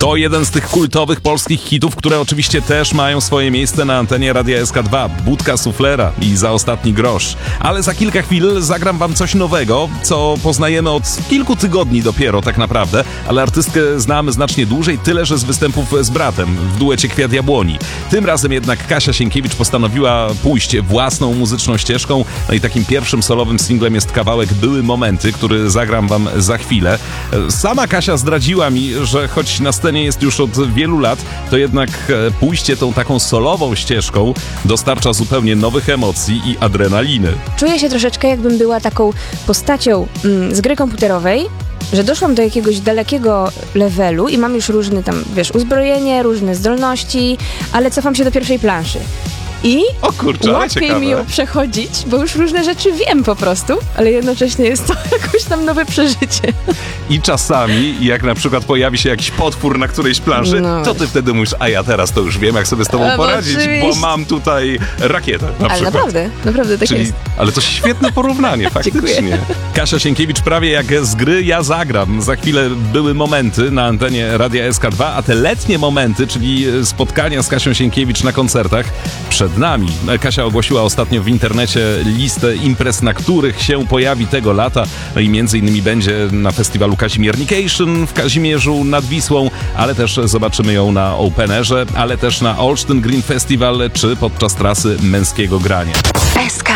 To jeden z tych kultowych polskich hitów, które oczywiście też mają swoje miejsce na antenie Radia SK2. Budka Suflera i Za ostatni grosz. Ale za kilka chwil zagram wam coś nowego, co poznajemy od kilku tygodni dopiero tak naprawdę, ale artystkę znamy znacznie dłużej, tyle że z występów z bratem w duecie Kwiat Jabłoni. Tym razem jednak Kasia Sienkiewicz postanowiła pójść własną muzyczną ścieżką, no i takim pierwszym solowym singlem jest kawałek Były momenty, który zagram wam za chwilę. Sama Kasia zdradziła mi, że choć na scenie jest już od wielu lat, to jednak pójście tą taką solową ścieżką dostarcza zupełnie nowych emocji i adrenaliny. Czuję się troszeczkę, jakbym była taką postacią z gry komputerowej, że doszłam do jakiegoś dalekiego levelu i mam już różne tam, uzbrojenie, różne zdolności, ale cofam się do pierwszej planszy. I O kurczę, łatwiej ciekawe. mi ją przechodzić, bo już różne rzeczy wiem po prostu, ale jednocześnie jest to jakoś tam nowe przeżycie. I czasami, jak na przykład pojawi się jakiś potwór na którejś planszy, No to ty wtedy mówisz, a ja teraz to już wiem, jak sobie z tobą No, poradzić, bo oczywiście. mam tutaj rakietę na Ale przykład. naprawdę tak jest. Ale to świetne porównanie, faktycznie. Dziękuję. Kasia Sienkiewicz prawie jak z gry Ja zagram. Za chwilę były momenty na antenie Radia SK2, a te letnie momenty, czyli spotkania z Kasią Sienkiewicz na koncertach, przed nami. Kasia ogłosiła ostatnio w internecie listę imprez, na których się pojawi tego lata. No i między innymi będzie na festiwalu Kazimiernication w Kazimierzu nad Wisłą, ale też zobaczymy ją na Openerze, ale też na Olsztyn Green Festival czy podczas trasy Męskiego Grania. SK